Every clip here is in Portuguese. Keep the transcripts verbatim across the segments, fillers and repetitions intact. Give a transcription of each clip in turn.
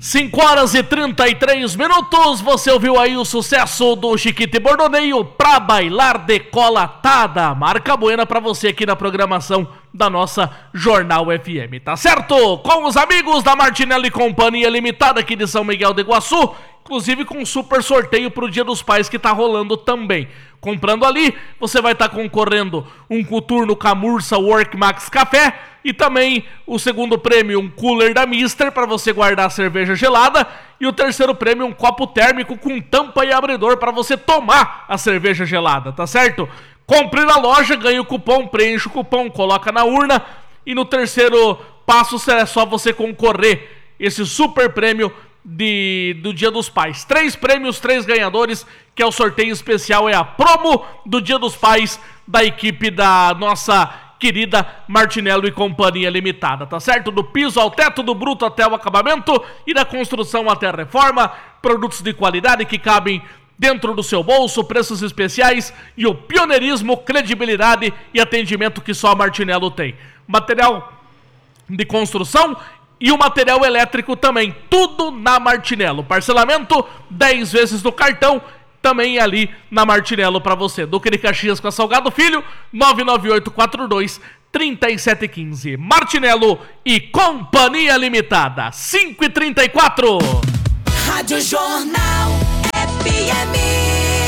cinco horas e trinta e três minutos, você ouviu aí o sucesso do Chiquito e Bordoneio pra bailar decolatada. Marca buena pra você aqui na programação da nossa Jornal F M, tá certo? Com os amigos da Martinello e Companhia Limitada aqui de São Miguel do Iguaçu, inclusive com um super sorteio pro Dia dos Pais que tá rolando também. Comprando ali, você vai estar tá concorrendo um coturno Camurça Work Max Café e também o segundo prêmio, um cooler da Mister para você guardar a cerveja gelada, e o terceiro prêmio, um copo térmico com tampa e abridor para você tomar a cerveja gelada, tá certo? Compre na loja, ganhe o cupom, preenche o cupom, coloca na urna, e no terceiro passo será só você concorrer esse super prêmio De, do Dia dos Pais. Três prêmios, três ganhadores, que é o sorteio especial, é a promo do Dia dos Pais da equipe da nossa querida Martinello e Companhia Limitada, tá certo? Do piso ao teto, do bruto até o acabamento e da construção até a reforma, produtos de qualidade que cabem dentro do seu bolso, preços especiais e o pioneirismo, credibilidade e atendimento que só a Martinello tem. Material de construção e o material elétrico também, tudo na Martinello. Parcelamento, dez vezes no cartão, também ali na Martinello para você. Duque de Caxias com a Salgado Filho, nove nove oito quatro dois, três sete um cinco. Martinello e Companhia Limitada, cinco e trinta e quatro. Rádio Jornal F M.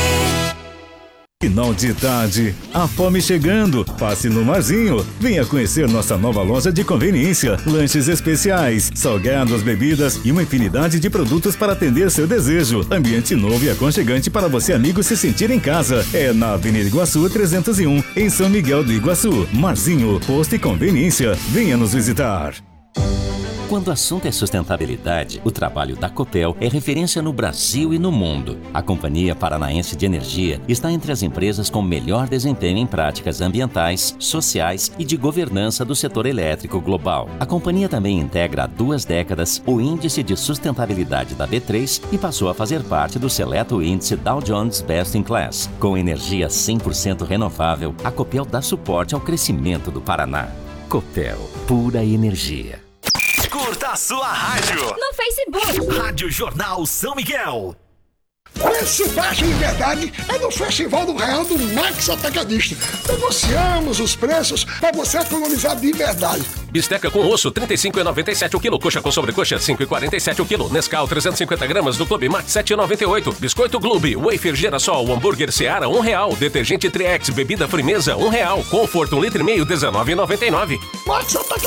Final de tarde, a fome chegando, passe no Marzinho, venha conhecer nossa nova loja de conveniência, lanches especiais, salgados, bebidas e uma infinidade de produtos para atender seu desejo. Ambiente novo e aconchegante para você, amigo, se sentir em casa. É na Avenida Iguaçu trezentos e um, em São Miguel do Iguaçu. Marzinho, posto e conveniência, venha nos visitar. Quando o assunto é sustentabilidade, o trabalho da Copel é referência no Brasil e no mundo. A Companhia Paranaense de Energia está entre as empresas com melhor desempenho em práticas ambientais, sociais e de governança do setor elétrico global. A companhia também integra há duas décadas o Índice de Sustentabilidade da B três e passou a fazer parte do seleto índice Dow Jones Best in Class. Com energia cem por cento renovável, a Copel dá suporte ao crescimento do Paraná. Copel, pura energia. Curta a sua rádio no Facebook. Rádio Jornal São Miguel. Preço baixo de verdade é no Festival do Real do Max Atacadista. Negociamos os preços para você economizar de verdade. Bisteca com osso, trinta e cinco reais e noventa e sete centavos o quilo. Coxa com sobrecoxa, cinco reais e quarenta e sete centavos o quilo. Nescau, trezentos e cinquenta gramas do Clube Max, sete reais e noventa e oito centavos. Biscoito Globe, Wafer Girassol, hambúrguer Seara, um real. Detergente Triex, bebida Frimeza, um real. Conforto, um litro e meio, dezenove reais e noventa e nove centavos. Max Atacadista.